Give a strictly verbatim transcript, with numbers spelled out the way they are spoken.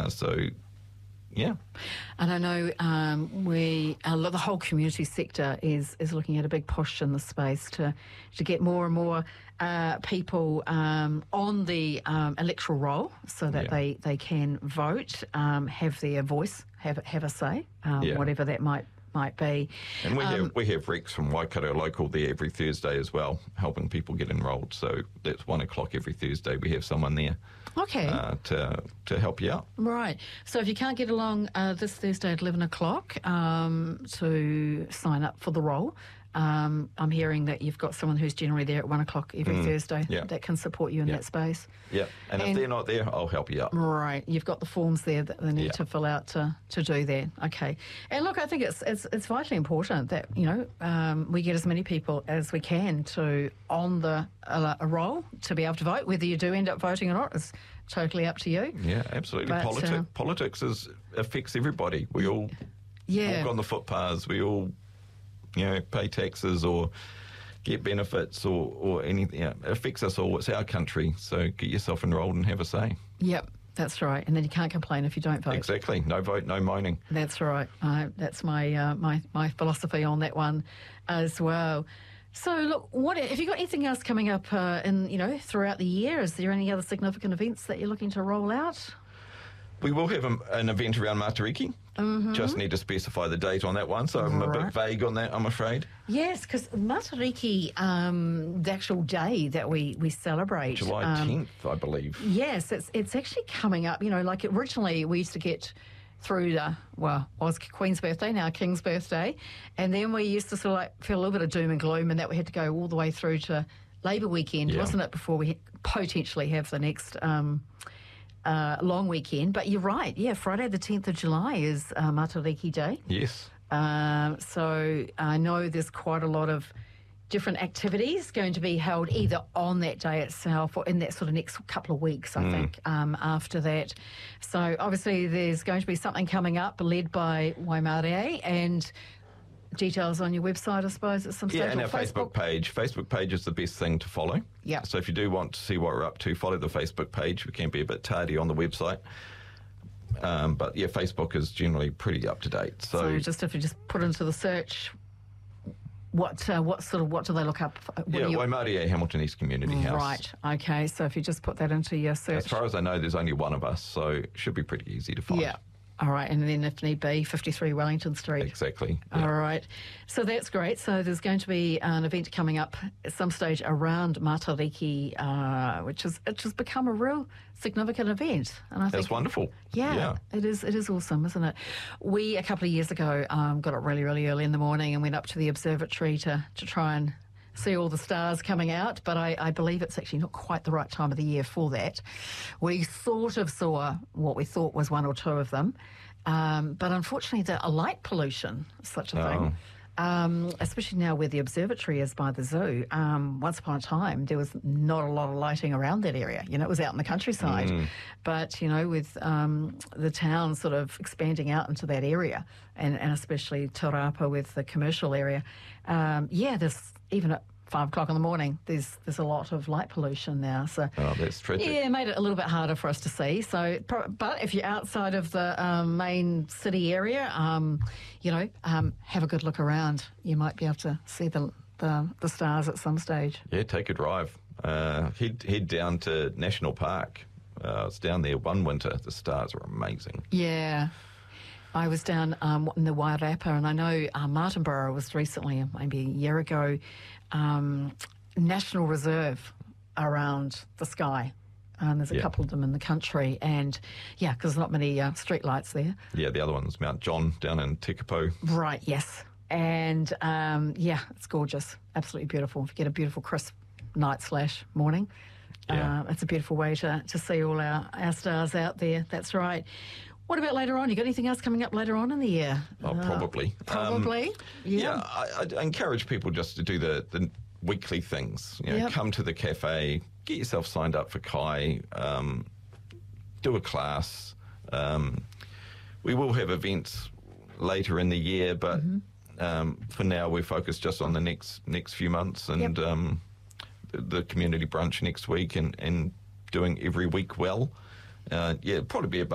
Uh, so, yeah. And I know um, we, uh, the whole community sector is is looking at a big push in the space to to get more and more uh, people um, on the um, electoral roll so that Yeah. they, they can vote, um, have their voice, have have a say, um, Yeah. whatever that might might be. And we Um, have we have Rex from Waikato Local there every Thursday as well, helping people get enrolled. So that's one o'clock every Thursday. We have someone there Okay. uh, to to help you out. Right. So if you can't get along uh, this Thursday at eleven o'clock um, to sign up for the role, um, I'm hearing that you've got someone who's generally there at one o'clock every Thursday yeah. that can support you in Yeah. that space. Yeah, and, And- if they're not there, I'll help you out. Right. You've got the forms there that they need Yeah. to fill out to, to do that. Okay. And look, I think it's it's, it's vitally important that, you know, um, we get as many people as we can to on the uh, a roll to be able to vote. Whether you do end up voting or not is totally up to you. Yeah, absolutely. But, Politi- uh, politics is affects everybody. We all Yeah. walk on the footpaths. We all, you know, pay taxes or get benefits or, or anything. You know, it affects us all. It's our country. So get yourself enrolled and have a say. Yep. That's right. And then you can't complain if you don't vote. Exactly. No vote, no moaning. That's right. Uh, that's my uh, my my philosophy on that one as well. So, look, what have you got anything else coming up uh, in you know throughout the year? Is there any other significant events that you're looking to roll out? We will have a, an event around Matariki. Mm-hmm. Just need to specify the date on that one. So I'm a Right. bit vague on that, I'm afraid. Yes, because Matariki, um, the actual day that we we celebrate, July um, tenth, I believe. Yes, it's it's actually coming up. You know, like originally we used to get through the, well, it was Queen's birthday, now King's birthday, and then we used to sort of like feel a little bit of doom and gloom, and that we had to go all the way through to Labour weekend, Yeah. wasn't it, before we potentially have the next um, uh, long weekend. But you're right, yeah, Friday the tenth of July is uh, Matariki Day. Yes. Um, so I know there's quite a lot of different activities going to be held either on that day itself or in that sort of next couple of weeks, I think, um, after that. So obviously there's going to be something coming up led by Waimarie, and details on your website, I suppose, at some stage. Yeah, and or our Facebook page. Facebook page is the best thing to follow. Yeah. So if you do want to see what we're up to, follow the Facebook page. We can be a bit tardy on the website. Um, but yeah, Facebook is generally pretty up to date. So, So just if you just put into the search, what uh, what sort of what do they look up? What yeah, do you- Waimarie Hamilton East Community House. Right. Okay. So if you just put that into your search. As far as I know, there's only one of us, so it should be pretty easy to find. Yeah. All right. And then if need be, fifty-three Wellington Street. Exactly. Yeah. All right. So that's great. So there's going to be an event coming up at some stage around Matariki, uh, which has which has become a real significant event. And I That's think wonderful. Yeah, Yeah. it is. It is awesome, isn't it? We a couple of years ago um, got up really, really early in the morning and went up to the observatory to to try and see all the stars coming out, but I, I believe it's actually not quite the right time of the year for that. We sort of saw what we thought was one or two of them, um, but unfortunately the light pollution, such a Oh. thing, um, especially now where the observatory is by the zoo, um, once upon a time there was not a lot of lighting around that area. You know, it was out in the countryside. Mm. But, you know, with um, the town sort of expanding out into that area, and, and especially Te Rapa with the commercial area, um, yeah, there's even at five o'clock in the morning, there's there's a lot of light pollution now. So Oh, that's tragic. yeah, it made it a little bit harder for us to see. So, pro- but if you're outside of the um, main city area, um, you know, um, have a good look around. You might be able to see the the, the stars at some stage. Yeah, take a drive. Uh, head head down to National Park. Uh, I was down there one winter. The stars were amazing. Yeah. I was down um, in the Wairarapa, and I know uh, Martinborough was recently, maybe a year ago, um, National Reserve around the sky. Um, there's a Yeah. couple of them in the country, and yeah, because there's not many uh, street lights there. Yeah, the other one's Mount John down in Tekapo. Right, yes. And um, yeah, it's gorgeous. Absolutely beautiful. If you get a beautiful crisp night slash morning, Yeah. uh, it's a beautiful way to, to see all our, our stars out there. That's right. What about later on? You got anything else coming up later on in the year? Oh, probably. Um, Probably. yeah. Yeah, I, I encourage people just to do the, the weekly things. You know, Yep. come to the cafe, get yourself signed up for Kai, um, do a class. Um, we will have events later in the year, but Mm-hmm. um, for now we're focused just on the next next few months and Yep. um, the, the community brunch next week and, and doing every week well. Uh, yeah, it'll probably be about